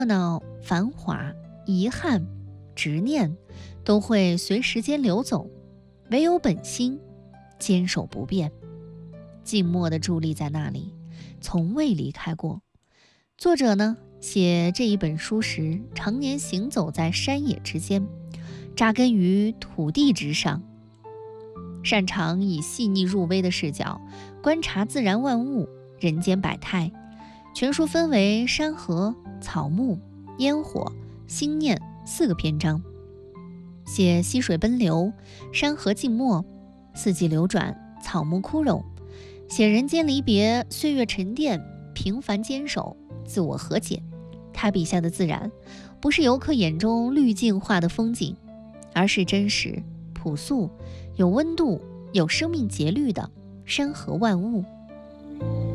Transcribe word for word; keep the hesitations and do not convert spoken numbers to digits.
闹、繁华、遗憾、执念都会随时间流走，唯有本心坚守不变。静默的伫立在那里，从未离开过。作者呢，写这一本书时，常年行走在山野之间，扎根于土地之上，擅长以细腻入微的视角观察自然万物、人间百态。全书分为山河、草木、烟火、心念四个篇章，写溪水奔流、山河静默、四季流转、草木枯荣，写人间离别、岁月沉淀、平凡坚守、自我和解。他笔下的自然，不是游客眼中滤镜化的风景，而是真实、朴素、有温度、有生命节律的山河万物。